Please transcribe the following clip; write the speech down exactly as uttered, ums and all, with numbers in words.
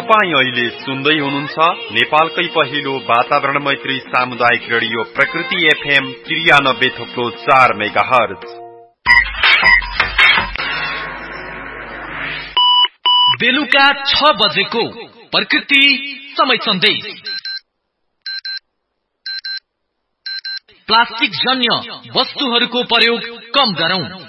तपाईं अहिले सुन्दै हुनुहुन्छ नेपालकै पहिलो वातावरण मैत्री सामुदायिक रेडियो प्रकृति एफएम त्रियानब्बे थुप्रो चार मेगाहर्ज। बेलुका छ बजेको प्रकृति समय सन्देश। प्लास्टिक जन्य वस्तुहरूको प्रयोग कम गरौं।